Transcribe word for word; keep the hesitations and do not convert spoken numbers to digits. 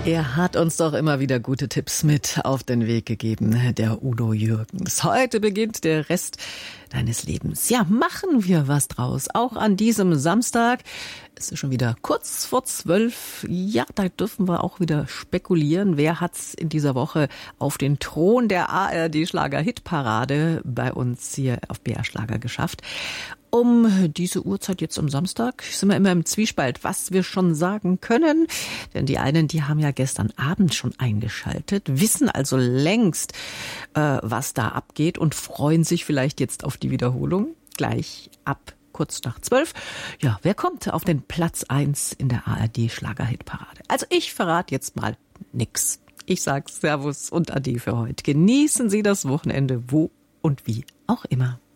Er hat uns doch immer wieder gute Tipps mit auf den Weg gegeben, der Udo Jürgens. Heute beginnt der Rest deines Lebens. Ja, machen wir was draus. Auch an diesem Samstag. Es ist schon wieder kurz vor zwölf. Ja, da dürfen wir auch wieder spekulieren. Wer hat's in dieser Woche auf den Thron der A R D-Schlager-Hitparade bei uns hier auf B R Schlager geschafft? Um diese Uhrzeit jetzt am Samstag sind wir immer im Zwiespalt, was wir schon sagen können. Denn die einen, die haben ja gestern Abend schon eingeschaltet, wissen also längst, äh, was da abgeht und freuen sich vielleicht jetzt auf die Wiederholung. Gleich ab kurz nach zwölf. Ja, wer kommt auf den Platz eins in der A R D-Schlager-Hitparade? Also ich verrate jetzt mal nix. Ich sag Servus und Ade für heute. Genießen Sie das Wochenende, wo und wie auch immer.